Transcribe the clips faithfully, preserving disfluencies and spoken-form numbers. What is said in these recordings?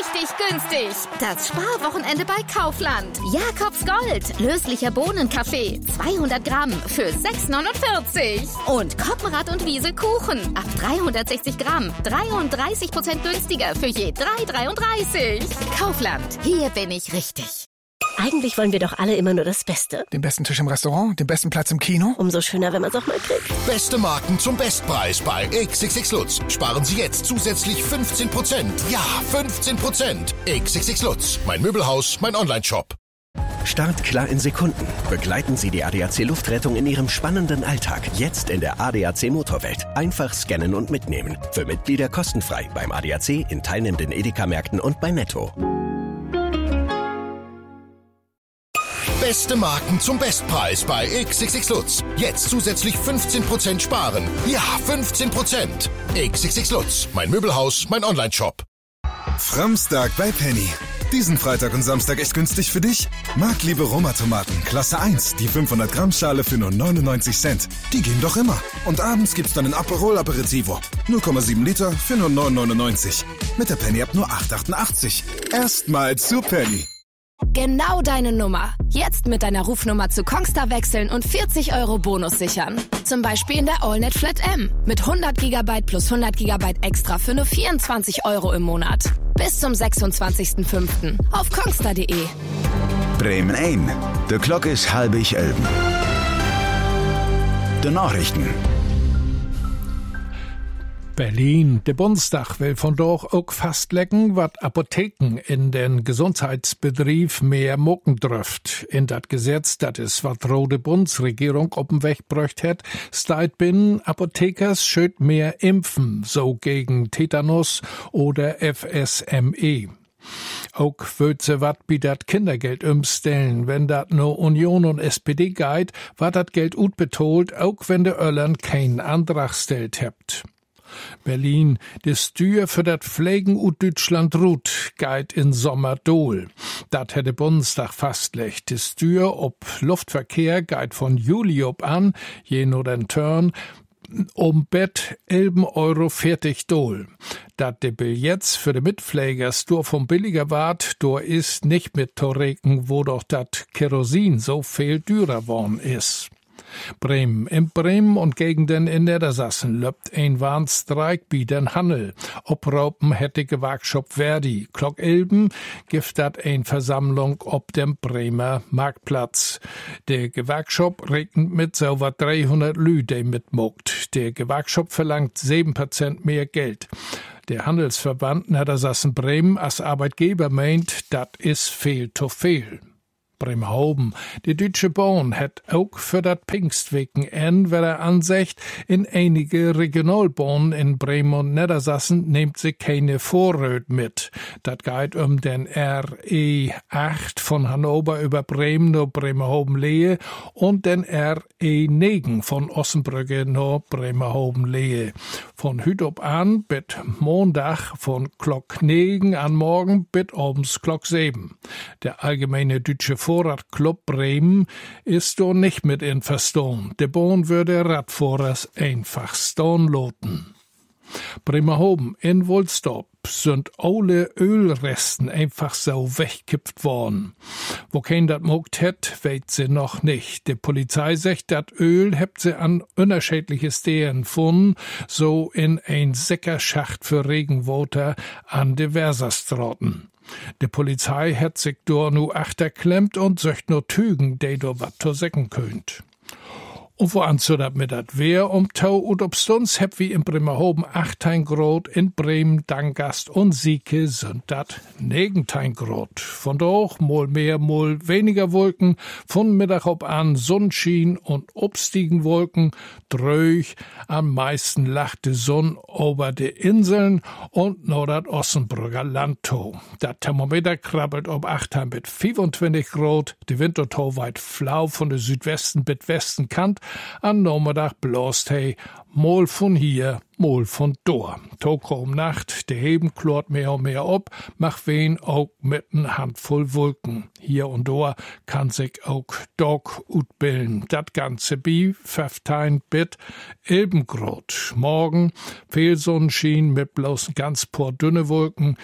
richtig günstig. Das Sparwochenende bei Kaufland. Jakobs Gold. Löslicher Bohnenkaffee. zweihundert Gramm für sechs neunundvierzig. Und Koppenrad und Wiese Kuchen. Ab dreihundertsechzig Gramm. dreiunddreißig Prozent günstiger für je drei dreiunddreißig. Kaufland. Hier bin ich richtig. Eigentlich wollen wir doch alle immer nur das Beste. Den besten Tisch im Restaurant, den besten Platz im Kino. Umso schöner, wenn man es auch mal kriegt. Beste Marken zum Bestpreis bei X X X Lutz. Sparen Sie jetzt zusätzlich fünfzehn Prozent. Ja, fünfzehn Prozent. X X X Lutz. Mein Möbelhaus, mein Onlineshop. Startklar in Sekunden. Begleiten Sie die A D A C Luftrettung in Ihrem spannenden Alltag. Jetzt in der A D A C Motorwelt. Einfach scannen und mitnehmen. Für Mitglieder kostenfrei beim A D A C, in teilnehmenden Edeka-Märkten und bei Netto. Beste Marken zum Bestpreis bei X X X Lutz. Jetzt zusätzlich fünfzehn Prozent sparen. Ja, fünfzehn Prozent. X X X Lutz. Mein Möbelhaus, mein Onlineshop. Framstag bei Penny. Diesen Freitag und Samstag echt günstig für dich? Marktliebe Roma-Tomaten, Klasse eins, die fünfhundert Gramm Schale für nur neunundneunzig Cent. Die gehen doch immer. Und abends gibt's dann ein Aperol Aperitivo. null Komma sieben Liter für nur neun neunundneunzig. Mit der Penny ab nur acht achtundachtzig. Erstmal zu Penny. Genau deine Nummer. Jetzt mit deiner Rufnummer zu Kongstar wechseln und vierzig Euro Bonus sichern. Zum Beispiel in der AllNet Flat M. Mit hundert Gigabyte plus hundert Gigabyte extra für nur vierundzwanzig Euro im Monat. Bis zum sechsundzwanzigsten fünften auf kongstar punkt de. Bremen ein. De klok is halbig elben. De Nachrichten. Berlin. Der Bundestag will von dort auch fastlecken, wat Apotheken in den Gesundheitsbetrieb mehr mucken dürft. In dat Gesetz, dat is wat rode Bundesregierung op'n Weg bröcht het, steit bin Apothekers schöt mehr impfen, so gegen Tetanus oder F S M E. Auch wird se wat bi dat Kindergeld umstellen, wenn dat no Union und S P D geht, wat dat Geld ut betolt, auch wenn de Öllern keinen Antrag stellt hebt. Berlin, de Stür für dat Pflegen ut Deutschland ruht, geht in Sommer dohl. Dat hätte Bundestag fastlegt. De Stür ob Luftverkehr geht von Juli ob an, je no den Turn, um Bett elf Euro fertig dohl. Dat de Billets für de Mitpflegers dur vom billiger wart, dur is nicht mit Torreken, wo doch dat Kerosin so viel dürer worn is. Bremen. In Bremen und Gegenden in Niedersachsen löbt ein Warnstreik bi den Handel. Obraupen hätte Gewerkschaft Verdi. Klock elben gibt dat ein Versammlung ob dem Bremer Marktplatz. Der Gewerkschaft rechnet mit so wat dreihundert Lü, die mitmuckt. Der Gewerkschaft verlangt sieben Prozent mehr Geld. Der Handelsverband Niedersachsen-Bremen als Arbeitgeber meint, dat is viel zu viel. Bremerhoven. Die Deutsche Bahn hat auch für dat Pfingstwochenende, wer er ansicht, in einige Regionalbahnen in Bremen und Niedersachsen nehmt sie keine Vorräte mit. Dat geht um den R E acht von Hannover über Bremen nach Bremerhoven-Lehe und den R E neun von Ossenbrücke nach Bremerhoven-Lehe. Von hüt ob an bis Montag von Glock neun an morgen bis abends Glock sieben. Der allgemeine deutsche Vorradclub Bremen ist do nicht mit in Verstohn. De Bahn würde Radfahrers einfach stone loten. Bremerhoven in Wohlstorp sind alle Ölresten einfach so weggekippt worden. Wo kein dat mogt het, weet sie noch nicht. Die Polizei sagt, dat Öl hebt sie an unterschiedliche Stellen gefunden, so in ein Säckerschacht für Regenwater an de Versastraten. Die Polizei hat sich do nu achterklemmt und söcht nur Tügen, die do wat to säcken könnt. Und wo anzu dat mit dat Wehr um Tau und ob Stunds heb wie in Bremerhoven achtzehn Grad, in Bremen, Dangast und Sieke sind dat neunzehn Grad. Von doch mal mehr, mal weniger Wolken, von Mittag ob an Sonnenschien und obstiegen Wolken, dröch, am meisten lacht de Sonn über de Inseln und no dat Ossenbrücker Landto. Dat Thermometer krabbelt ob achtzehn bis fünfundzwanzig Grad, de Wintertau weit flau von de Südwesten bis Westen Kant, an Nachmittag blost hei, mol von hier, mol von dor. Toko um Nacht, de Heben klort mehr und mehr ob, mach wen auch mit n Handvoll Wolken. Hier und dor kann sich auch Dog utbilden. Dat ganze bi fünfzehn bit elf Grad. Morgen viel Sonnenschien mit bloß ganz paar dünne Wolken.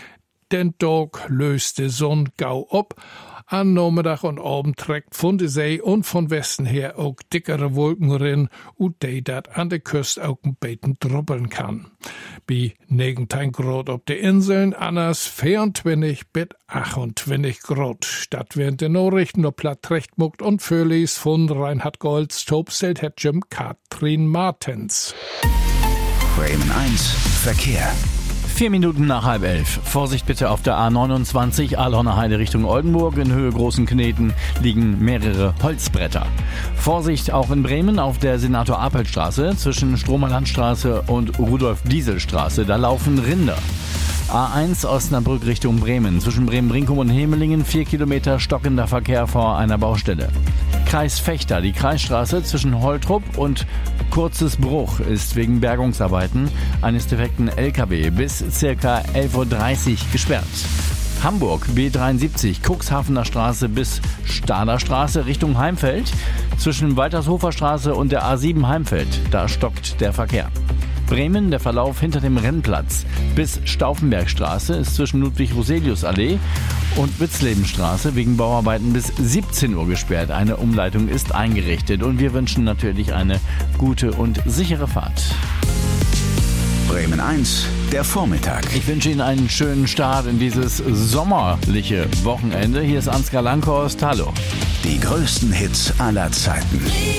Den Tag löst die Sonne gau ab. An Nachmittag und Abend trägt von der See und von Westen her auch dickere Wolken rein, und die dat an der Küste auch ein bisschen drubbeln kann. Bei neunzehn Grad auf den Inseln, anders vierundzwanzig bis achtundzwanzig Grad. Statt während der Nachrichten noch platt recht muckt und Föhlis von Reinhard Golds, Tobselt hat Jim Katrin Martens. Bremen eins Verkehr. Vier Minuten nach halb elf. Vorsicht bitte auf der A neunundzwanzig, Alhorner Heide Richtung Oldenburg. In Höhe Großen Kneten liegen mehrere Holzbretter. Vorsicht auch in Bremen auf der Senator-Apelt-Straße zwischen Stromer-Landstraße und Rudolf-Diesel-Straße. Da laufen Rinder. A eins Osnabrück Richtung Bremen. Zwischen Bremen-Brinkum und Hemelingen vier Kilometer stockender Verkehr vor einer Baustelle. Kreis Vechta, die Kreisstraße zwischen Holtrup und Kurzes Bruch ist wegen Bergungsarbeiten eines defekten L K W bis circa elf Uhr dreißig gesperrt. Hamburg B dreiundsiebzig, Cuxhavener Straße bis Stader Straße Richtung Heimfeld. Zwischen Waltershofer Straße und der A sieben Heimfeld, da stockt der Verkehr. Bremen, der Verlauf hinter dem Rennplatz bis Stauffenbergstraße ist zwischen Ludwig-Roselius-Allee und Witzlebenstraße wegen Bauarbeiten bis siebzehn Uhr gesperrt. Eine Umleitung ist eingerichtet und wir wünschen natürlich eine gute und sichere Fahrt. Bremen eins, der Vormittag. Ich wünsche Ihnen einen schönen Start in dieses sommerliche Wochenende. Hier ist Ansgar Langhorst. Hallo. Die größten Hits aller Zeiten.